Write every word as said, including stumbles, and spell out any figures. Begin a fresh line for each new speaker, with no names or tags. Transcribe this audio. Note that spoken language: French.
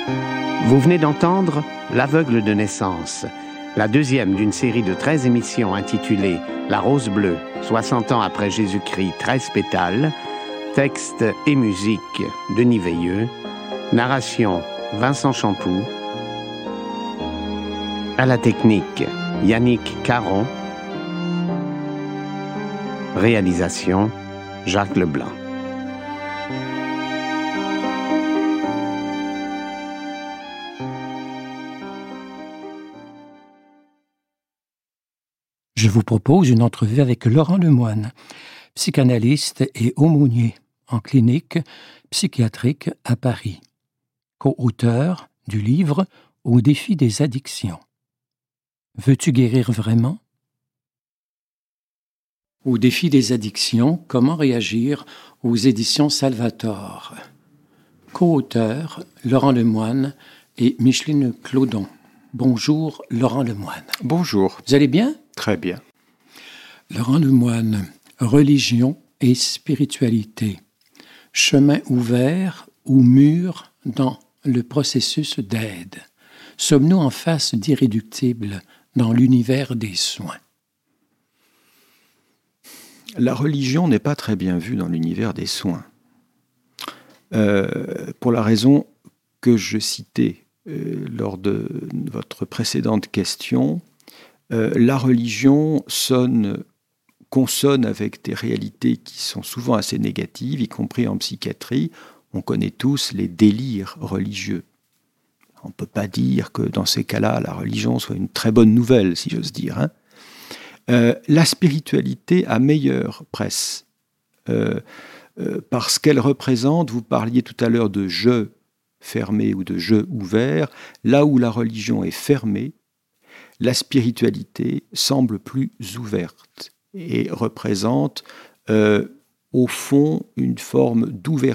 Vous venez d'entendre L'aveugle de naissance, la deuxième d'une série de treize émissions intitulée La Rose Bleue, soixante ans après Jésus-Christ, treize pétales, texte et musique Denis Veilleux, narration Vincent Champoux, à la technique Yannick Caron, réalisation Jacques Leblanc.
Je vous propose une entrevue avec Laurent Lemoine, psychanalyste et aumônier en clinique psychiatrique à Paris, co-auteur du livre « Au défi des addictions ». Veux-tu guérir vraiment? Au défi des addictions, comment réagir aux éditions Salvatore. Co-auteur Laurent Lemoine et Micheline Claudon. Bonjour Laurent Lemoine.
Bonjour.
Vous allez bien?
Très bien.
Laurent Lemoine, religion et spiritualité. Chemin ouvert ou mur dans le processus d'aide. Sommes-nous en face d'irréductible dans l'univers des soins?
La religion n'est pas très bien vue dans l'univers des soins. Euh, pour la raison que je citais euh, lors de votre précédente question, euh, la religion sonne, consonne avec des réalités qui sont souvent assez négatives, y compris en psychiatrie. On connaît tous les délires religieux. On ne peut pas dire que dans ces cas-là, la religion soit une très bonne nouvelle, si j'ose dire. Hein. Euh, la spiritualité a meilleure presse, euh, euh, parce qu'elle représente, vous parliez tout à l'heure de jeu fermé ou de jeu ouvert, là où la religion est fermée, la spiritualité semble plus ouverte et représente euh, au fond une forme d'ouverture